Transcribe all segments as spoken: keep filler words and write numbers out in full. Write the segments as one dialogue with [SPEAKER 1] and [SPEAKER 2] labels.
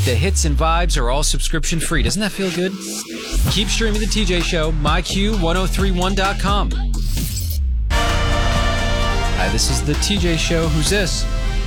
[SPEAKER 1] The hits and vibes are all subscription free. Doesn't that feel good? Keep streaming the T J Show, my Q ten thirty-one dot com. Hi, this is the T J Show. Who's this?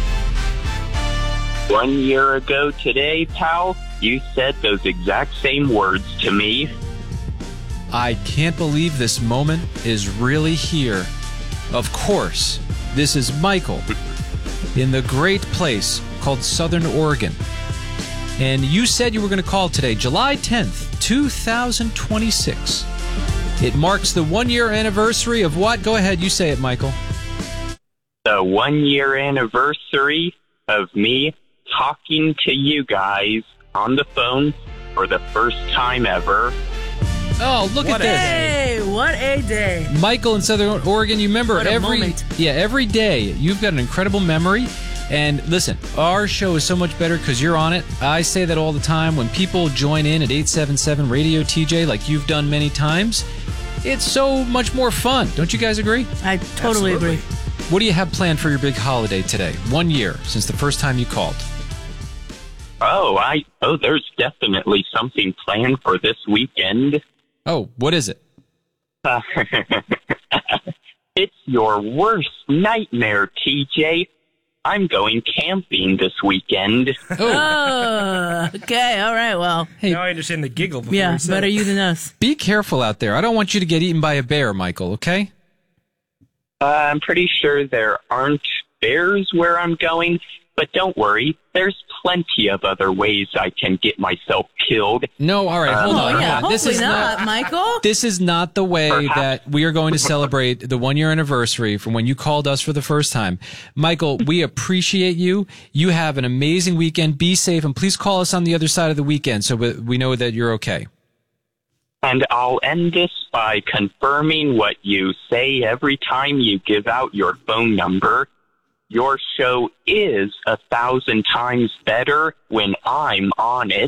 [SPEAKER 2] One year ago today, pal, you said those exact same words to me.
[SPEAKER 1] I can't believe this moment is really here. Of course, this is Michael in the great place called Southern Oregon. And you said you were going to call today, July tenth, two thousand twenty-six. It marks the one-year anniversary of what? Go ahead, you say it, Michael.
[SPEAKER 2] The one-year anniversary of me talking to you guys on the phone for the first time ever.
[SPEAKER 1] Oh, look
[SPEAKER 3] what
[SPEAKER 1] at this.
[SPEAKER 3] Hey, what a day.
[SPEAKER 1] Michael in Southern Oregon, you remember
[SPEAKER 3] What a
[SPEAKER 1] every
[SPEAKER 3] moment.
[SPEAKER 1] yeah, every day you've got an incredible memory. And listen, our show is so much better because you're on it. I say that all the time. When people join in at eight seven seven Radio T J, like you've done many times, it's so much more fun. Don't you guys agree?
[SPEAKER 3] I totally
[SPEAKER 4] Absolutely.
[SPEAKER 3] agree.
[SPEAKER 1] What do you have planned for your big holiday today? One year since the first time you called.
[SPEAKER 2] Oh, I oh, there's definitely something planned for this weekend.
[SPEAKER 1] Oh, what is it?
[SPEAKER 2] Uh, it's your worst nightmare, T J. I'm going camping this weekend.
[SPEAKER 1] Oh,
[SPEAKER 3] Oh, okay. All right. Well,
[SPEAKER 1] hey,
[SPEAKER 4] Now I understand the giggle before
[SPEAKER 3] yeah,
[SPEAKER 4] you said
[SPEAKER 3] better
[SPEAKER 4] it.
[SPEAKER 3] you than us.
[SPEAKER 1] be careful out there. I don't want you to get eaten by a bear, Michael, okay?
[SPEAKER 2] Uh, I'm pretty sure there aren't bears where I'm going, but don't worry. There's plenty of other ways I can get myself killed.
[SPEAKER 1] No, all right, hold
[SPEAKER 2] Oh,
[SPEAKER 1] on.
[SPEAKER 3] Oh, yeah.
[SPEAKER 1] hold on. This
[SPEAKER 3] Hopefully
[SPEAKER 1] is
[SPEAKER 3] not,
[SPEAKER 1] not
[SPEAKER 3] Michael.
[SPEAKER 1] This is not the way
[SPEAKER 2] Perhaps.
[SPEAKER 1] that we are going to celebrate the one year anniversary from when you called us for the first time. Michael, we appreciate you. You have an amazing weekend. Be safe, and please call us on the other side of the weekend so we- we know that you're okay.
[SPEAKER 2] And I'll end this by confirming what you say every time you give out your phone number. Your show is a thousand times better when I'm on it.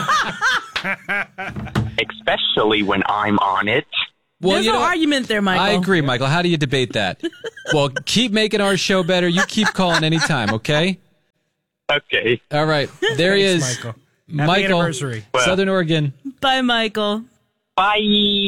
[SPEAKER 2] Especially when I'm on it.
[SPEAKER 1] Well,
[SPEAKER 3] There's
[SPEAKER 1] you
[SPEAKER 3] no
[SPEAKER 1] know,
[SPEAKER 3] argument there, Michael.
[SPEAKER 1] I agree, Michael. How do you debate that? Well, keep making our show better. You keep calling anytime, okay?
[SPEAKER 2] Okay.
[SPEAKER 1] All right. There he is.
[SPEAKER 4] Thanks, Michael. Happy
[SPEAKER 1] Michael,
[SPEAKER 4] anniversary.
[SPEAKER 2] Well-
[SPEAKER 1] Southern Oregon.
[SPEAKER 3] Bye, Michael.
[SPEAKER 2] Bye.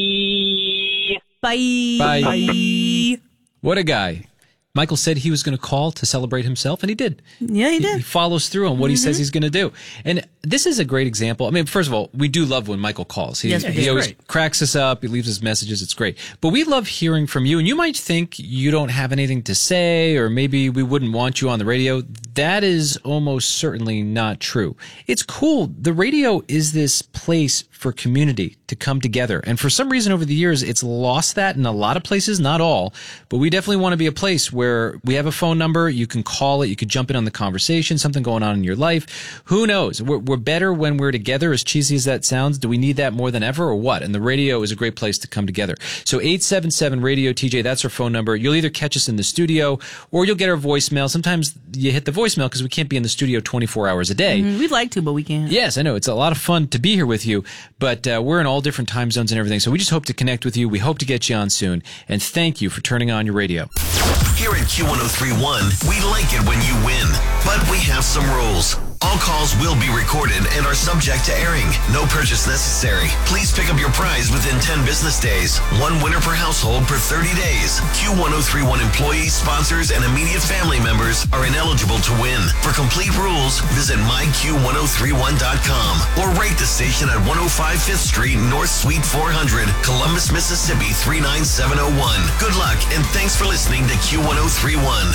[SPEAKER 3] Bye.
[SPEAKER 1] Bye.
[SPEAKER 3] Bye.
[SPEAKER 1] What a guy. Michael said he was going to call to celebrate himself, and he did.
[SPEAKER 3] Yeah, he
[SPEAKER 1] He
[SPEAKER 3] did.
[SPEAKER 1] follows through on what he says he's going to do. And this is a great example. I mean, first of all, we do love when Michael calls. He,
[SPEAKER 3] Yes,
[SPEAKER 1] he
[SPEAKER 3] he's
[SPEAKER 1] always
[SPEAKER 4] great.
[SPEAKER 1] cracks us up. He leaves us messages. It's great. But we love hearing from you. And you might think you don't have anything to say, or maybe we wouldn't want you on the radio. That is almost certainly not true. It's cool. The radio is this place for community to come together. And for some reason over the years, it's lost that in a lot of places, not all. But we definitely want to be a place where we have a phone number. You can call it. You could jump in on the conversation, something going on in your life. Who knows? We're, we're better when we're together, as cheesy as that sounds. Do we need that more than ever or what? And the radio is a great place to come together. So eight seven seven Radio T J, that's our phone number. You'll either catch us in the studio or you'll get our voicemail. Sometimes you hit the voicemail because we can't be in the studio twenty-four hours a day.
[SPEAKER 3] Mm, We'd like to, but we can't.
[SPEAKER 1] Yes, I know. It's a lot of fun to be here with you, but uh, we're in all different time zones and everything. So we just hope to connect with you. We hope to get you on soon. And thank you for turning on your radio.
[SPEAKER 5] Here at Q ten thirty-one, we like it when you win, but we have some rules. All calls will be recorded and are subject to airing. No purchase necessary. Please pick up your prize within ten business days. One winner per household per thirty days. Q ten thirty-one employees, sponsors, and immediate family members are ineligible to win. For complete rules, visit my Q ten thirty-one dot com or rate the station at one oh five Fifth Street, North Suite four hundred, Columbus, Mississippi three nine seven oh one. Good luck and thanks for listening to Q ten thirty-one.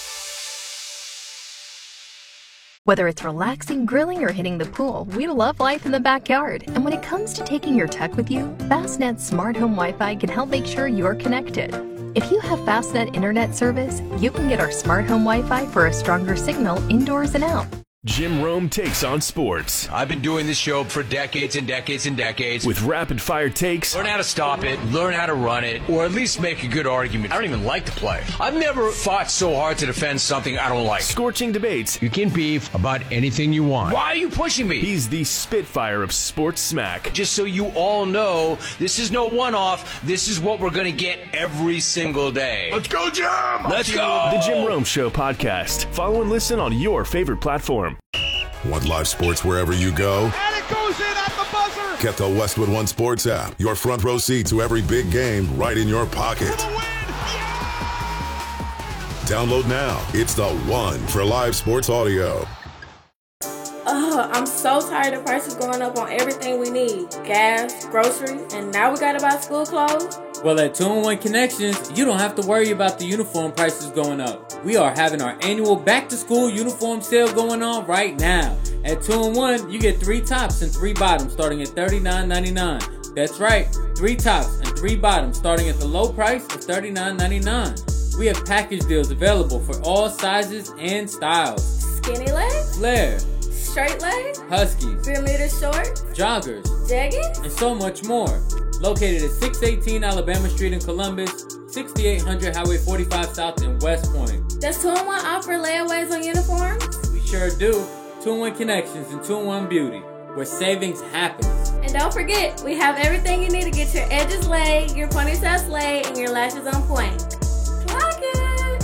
[SPEAKER 6] Whether it's relaxing, grilling, or hitting the pool, we love life in the backyard. And when it comes to taking your tech with you, Fastnet Smart Home Wi-Fi can help make sure you're connected. If you have Fastnet internet service, you can get our Smart Home Wi-Fi for a stronger signal indoors and out.
[SPEAKER 7] Jim Rome takes on sports
[SPEAKER 8] I've been doing this show for decades and decades and decades.
[SPEAKER 7] with rapid-fire takes,
[SPEAKER 8] Learn how to stop it, learn how to run it, or at least make a good argument. I don't even like to play. I've never fought so hard to defend something I don't like.
[SPEAKER 7] scorching debates.
[SPEAKER 8] You can beef about anything you want. Why are you pushing me?
[SPEAKER 7] He's the Spitfire of sports smack.
[SPEAKER 8] Just so you all know, this is no one-off. This is what we're going to get every single day. Let's go, Jim! Let's go!
[SPEAKER 7] The Jim Rome Show podcast. Follow and listen on your favorite platform.
[SPEAKER 9] Want live sports wherever you go?
[SPEAKER 10] And it goes in at the buzzer!
[SPEAKER 9] Get the Westwood One Sports app. Your front row seat to every big game right in your pocket.
[SPEAKER 10] For the win! Yeah!
[SPEAKER 9] Download now. It's the one for live sports audio.
[SPEAKER 11] Ugh, I'm so tired of prices going up on everything we need. Gas, groceries, and now we gotta buy school clothes?
[SPEAKER 12] Well, at two in one Connections, you don't have to worry about the uniform prices going up. We are having our annual back-to-school uniform sale going on right now. At two in one, you get three tops and three bottoms starting at thirty-nine ninety-nine. That's right, three tops and three bottoms starting at the low price of thirty-nine ninety-nine. We have package deals available for all sizes and styles.
[SPEAKER 11] Skinny legs?
[SPEAKER 12] Flare.
[SPEAKER 11] Straight legs?
[SPEAKER 12] Huskies.
[SPEAKER 11] Three meter shorts?
[SPEAKER 12] Joggers.
[SPEAKER 11] Jeggings?
[SPEAKER 12] And so much more. Located at six eighteen Alabama Street in Columbus, sixty-eight hundred Highway forty-five South in West Point.
[SPEAKER 11] Does two in one offer layaways on uniforms?
[SPEAKER 12] We sure do. two in one Connections and two in one Beauty, where savings happens.
[SPEAKER 11] And don't forget, we have everything you need to get your edges laid, your ponytails laid, and your lashes on point. Clock it!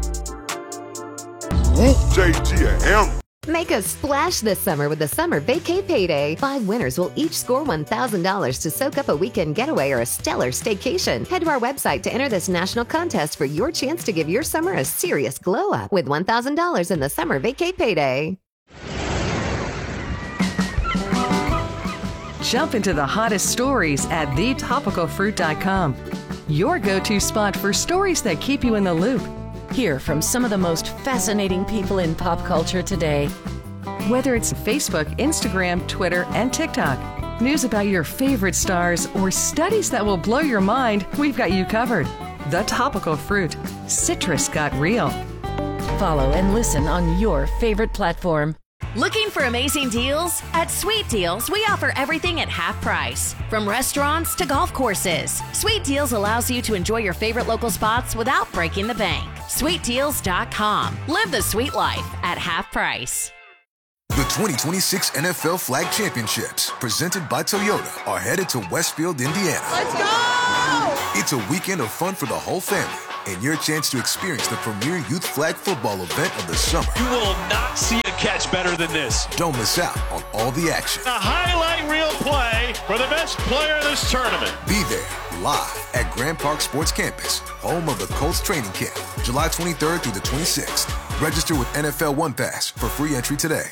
[SPEAKER 10] J G M.
[SPEAKER 13] Make a splash this summer with the Summer Vacay Payday. Five winners will each score one thousand dollars to soak up a weekend getaway or a stellar staycation. Head to our website to enter this national contest for your chance to give your summer a serious glow up with one thousand dollars in the Summer Vacay Payday.
[SPEAKER 14] Jump into the hottest stories at the topical fruit dot com. Your go-to spot for stories that keep you in the loop.
[SPEAKER 15] Hear from some of the most fascinating people in pop culture today.
[SPEAKER 14] Whether it's Facebook, Instagram, Twitter, and TikTok, news about your favorite stars, or studies that will blow your mind, we've got you covered. The Topical Fruit. Citrus got real.
[SPEAKER 15] Follow and listen on your favorite platform.
[SPEAKER 16] Looking for amazing deals? At Sweet Deals, we offer everything at half price. From restaurants to golf courses, Sweet Deals allows you to enjoy your favorite local spots without breaking the bank. sweet deals dot com. Live the sweet life at half price.
[SPEAKER 17] The twenty twenty-six N F L Flag Championships, presented by Toyota, are headed to Westfield, Indiana.
[SPEAKER 10] Let's go!
[SPEAKER 17] It's a weekend of fun for the whole family, and your chance to experience the premier youth flag football event of the summer.
[SPEAKER 18] You will not see a catch better than this.
[SPEAKER 17] Don't miss out on all the action.
[SPEAKER 18] A highlight reel play for the best player in this tournament.
[SPEAKER 17] Be there live at Grand Park Sports Campus, home of the Colts training camp, July twenty-third through the twenty-sixth. Register with N F L One Pass for free entry today.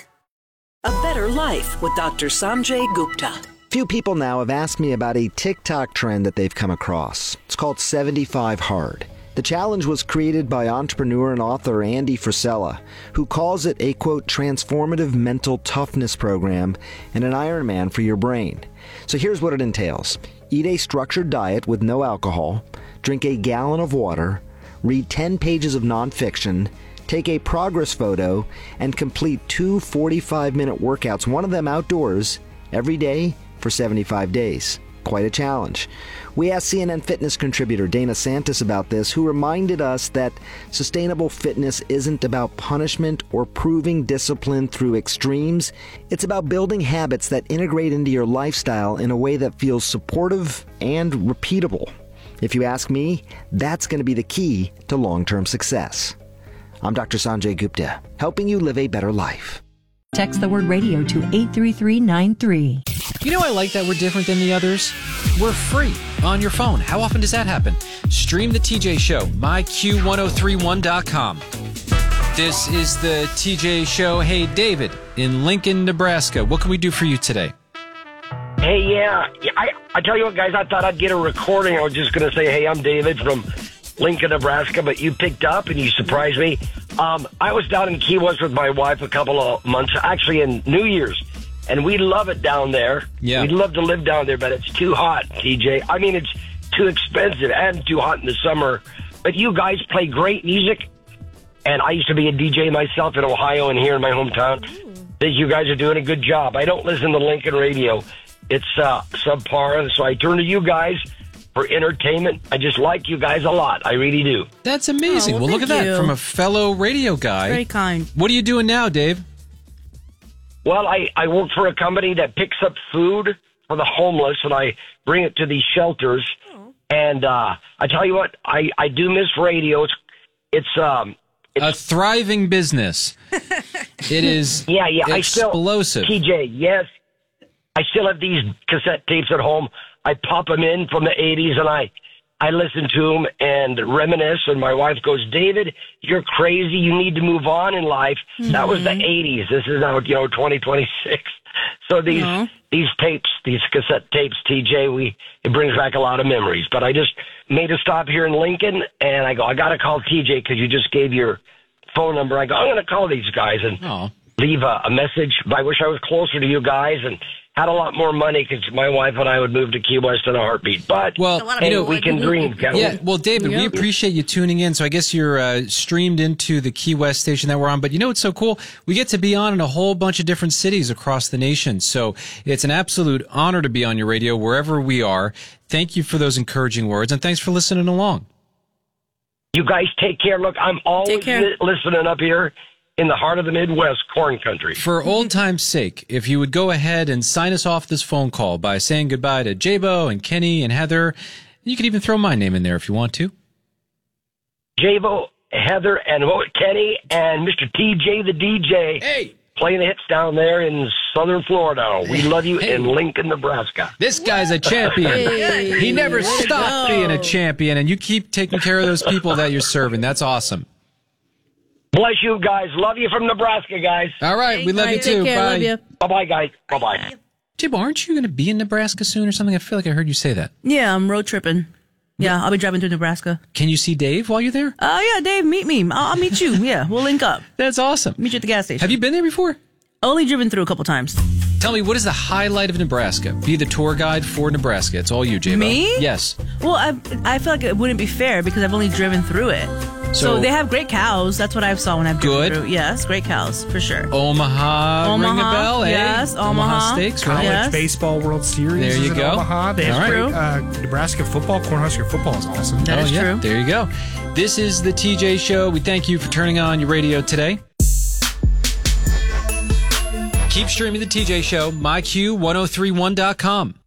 [SPEAKER 19] A Better Life with Doctor Sanjay Gupta.
[SPEAKER 20] Few people now have asked me about a TikTok trend that they've come across. It's called seventy-five hard. The challenge was created by entrepreneur and author Andy Frisella, who calls it a, quote, transformative mental toughness program and an Ironman for your brain. So here's what it entails. Eat a structured diet with no alcohol, drink a gallon of water, read ten pages of nonfiction, take a progress photo, and complete two forty-five minute workouts, one of them outdoors, every day for seventy-five days. Quite a challenge. We asked C N N Fitness contributor Dana Santis about this, who reminded us that sustainable fitness isn't about punishment or proving discipline through extremes. It's about building habits that integrate into your lifestyle in a way that feels supportive and repeatable. If you ask me, that's going to be the key to long-term success. I'm Doctor Sanjay Gupta, helping you live a better life.
[SPEAKER 21] Text the word radio to eight three three nine three.
[SPEAKER 1] You know I like that we're different than the others? We're free on your phone. How often does that happen? Stream the T J Show, my Q ten thirty-one dot com. This is the T J Show. Hey, David, in Lincoln, Nebraska. What can we do for you today?
[SPEAKER 22] Hey, yeah. I, I tell you what, guys, I thought I'd get a recording. I was just going to say, hey, I'm David from Lincoln, Nebraska, but you picked up and you surprised me. Um, I was down in Key West with my wife a couple of months, actually in New Year's, and we love it down there.
[SPEAKER 1] Yeah.
[SPEAKER 22] We'd love to live down there, but it's too hot, T J. I mean, it's too expensive and too hot in the summer. But you guys play great music, and I used to be a D J myself in Ohio and here in my hometown. I think you guys are doing a good job. I don't listen to Lincoln radio. It's uh, subpar, so I turn to you guys for entertainment. I just like you guys a lot. I really do.
[SPEAKER 1] That's amazing.
[SPEAKER 3] Oh,
[SPEAKER 1] well,
[SPEAKER 3] well,
[SPEAKER 1] look at
[SPEAKER 3] thank
[SPEAKER 1] that
[SPEAKER 3] you.
[SPEAKER 1] from a fellow radio guy.
[SPEAKER 3] Very kind.
[SPEAKER 1] What are you doing now, Dave?
[SPEAKER 22] Well, I, I work for a company that picks up food for the homeless, and I bring it to these shelters.
[SPEAKER 3] Oh.
[SPEAKER 22] And uh, I tell you what, I, I do miss radio. It's, it's um,
[SPEAKER 1] a thriving business. It is
[SPEAKER 22] yeah, yeah.
[SPEAKER 1] explosive.
[SPEAKER 22] I still, T J, yes. I still have these cassette tapes at home. I pop them in from the eighties, and I, I listen to them and reminisce. And my wife goes, David, you're crazy. You need to move on in life. Mm-hmm. That was the eighties. This is now, you know, twenty twenty-six. So these mm-hmm. these tapes, these cassette tapes, T J, we it brings back a lot of memories. But I just made a stop here in Lincoln, and I go, I got to call T J because you just gave your phone number. I go, I'm going to call these guys and
[SPEAKER 1] oh.
[SPEAKER 22] leave a, a message. I wish I was closer to you guys and had a lot more money because my wife and I would move to Key West in a heartbeat. But
[SPEAKER 1] well,
[SPEAKER 22] hey, you know, we can dream, can't
[SPEAKER 1] yeah,
[SPEAKER 22] we?
[SPEAKER 1] Well, David, yeah. we appreciate you tuning in. So I guess you're uh, streamed into the Key West station that we're on. But you know what's so cool? We get to be on in a whole bunch of different cities across the nation. So it's an absolute honor to be on your radio wherever we are. Thank you for those encouraging words, and thanks for listening along.
[SPEAKER 22] You guys take care. Look, I'm always li- listening up here in the heart of the Midwest, corn country.
[SPEAKER 1] For old time's sake, if you would go ahead and sign us off this phone call by saying goodbye to J-Bo and Kenny and Heather. You could even throw my name in there if you want to.
[SPEAKER 22] J-Bo, Heather, and Kenny, and Mister T J the D J.
[SPEAKER 1] Hey!
[SPEAKER 22] Playing the hits down there in southern Florida. We love you hey. in Lincoln, Nebraska.
[SPEAKER 1] This guy's a champion.
[SPEAKER 22] Hey.
[SPEAKER 1] He never stopped being a champion, and you keep taking care of those people that you're serving. That's awesome.
[SPEAKER 22] Bless you guys. Love you from Nebraska, guys.
[SPEAKER 1] All right. We love you too.
[SPEAKER 22] Care,
[SPEAKER 1] Bye.
[SPEAKER 22] Love you. Bye-bye, guys. Bye-bye.
[SPEAKER 1] Jib, aren't you going to be in Nebraska soon or something? I feel like I heard you say that.
[SPEAKER 3] Yeah, I'm road tripping. Yeah, I'll be driving through Nebraska.
[SPEAKER 1] Can you see Dave while you're there?
[SPEAKER 3] Oh, uh, yeah, Dave, meet me. I'll, I'll meet you. Yeah, we'll link up.
[SPEAKER 1] That's awesome.
[SPEAKER 3] Meet you at the gas station.
[SPEAKER 1] Have you been there before?
[SPEAKER 3] Only driven through a couple times.
[SPEAKER 1] Tell me, what is the highlight of Nebraska? Be the tour guide for Nebraska. It's all you, J-Bo.
[SPEAKER 3] Me?
[SPEAKER 1] Yes.
[SPEAKER 3] Well, I I feel like it wouldn't be fair because I've only driven through it. So, so they have great cows. That's what I saw when I've driven
[SPEAKER 1] good.
[SPEAKER 3] through. Yes, great cows, for sure.
[SPEAKER 1] Omaha,
[SPEAKER 3] Omaha
[SPEAKER 1] ring a bell, eh?
[SPEAKER 3] Yes, Omaha.
[SPEAKER 1] Omaha Steaks, right?
[SPEAKER 2] College
[SPEAKER 3] yes.
[SPEAKER 2] Baseball World Series
[SPEAKER 1] there you
[SPEAKER 2] is
[SPEAKER 1] go.
[SPEAKER 2] in Omaha. They have
[SPEAKER 1] right.
[SPEAKER 2] great, uh, Nebraska football. Cornhusker football is awesome.
[SPEAKER 3] That
[SPEAKER 1] oh,
[SPEAKER 3] is
[SPEAKER 1] yeah.
[SPEAKER 3] true.
[SPEAKER 1] There you go. This is the T J Show. We thank you for turning on your radio today. Keep streaming the T J Show, my Q ten thirty-one dot com.